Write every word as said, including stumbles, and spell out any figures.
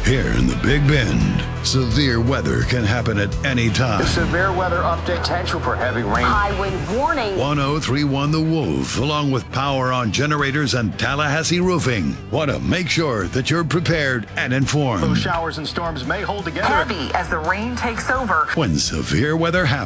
Here in the Big Bend, severe weather can happen at any time. Severe weather update, potential for heavy rain. High wind warning. one oh three point one The Wolf, along with power on generators and Tallahassee Roofing, want to make sure that you're prepared and informed. Those showers and storms may hold together. Heavy as the rain takes over. When severe weather happens,